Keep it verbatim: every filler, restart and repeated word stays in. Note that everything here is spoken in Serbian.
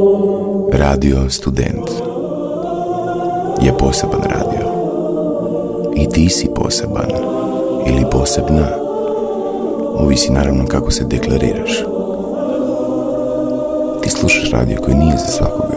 Radio Student je poseban radio. I ti si poseban ili posebna. Ovisi naravno kako se deklariraš. Ti slušaš radio koji nije za svakoga.